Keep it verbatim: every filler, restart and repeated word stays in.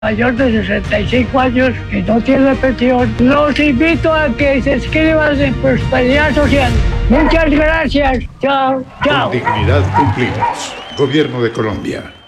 Mayor de sesenta y cinco años que no tiene pensión. Los invito a que se inscriban en Prosperidad Social. Muchas gracias. Chao, chao. Con dignidad cumplimos. Gobierno de Colombia.